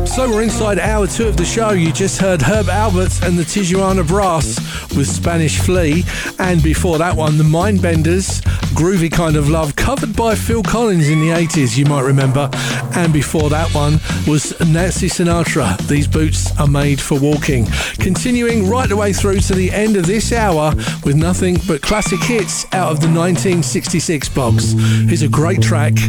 So we're inside hour 2 of the show. You just heard Herb Alberts and the Tijuana Brass with Spanish Flea, and before that one, the Mindbenders, Groovy Kind of Love, covered by Phil Collins in the 80s, you might remember. And before that one was Nancy Sinatra, These Boots Are Made for Walking. Continuing right the way through to the end of this hour with nothing but classic hits out of the 1966 box. Here's a great track